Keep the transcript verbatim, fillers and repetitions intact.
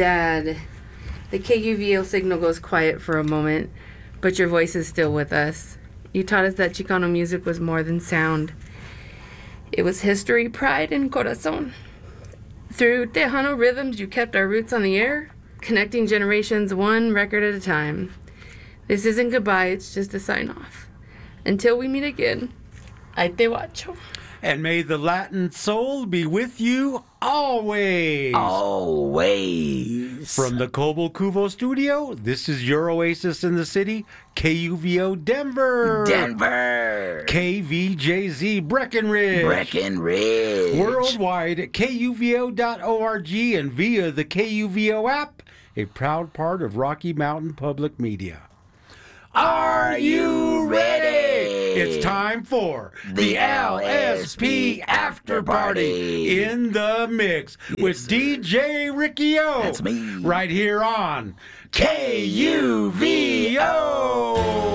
Dad, the K U V O signal goes quiet for a moment, but your voice is still with us. You taught us that Chicano music was more than sound. It was history, pride, and corazon. Through Tejano rhythms, you kept our roots on the air, connecting generations one record at a time. This isn't goodbye, it's just a sign-off. Until we meet again, Ay te guacho. And may the Latin soul be with you always. Always. From the Cobble Cuvo studio, this is your oasis in the city, K U V O Denver. Denver. K V J Z Breckenridge. Breckenridge. Worldwide at K U V O dot org and via the K U V O app, a proud part of Rocky Mountain Public Media. Are you ready? It's time for the L S P After Party in the mix yes, with sir. D J Ricky O. That's me. Right here on K U V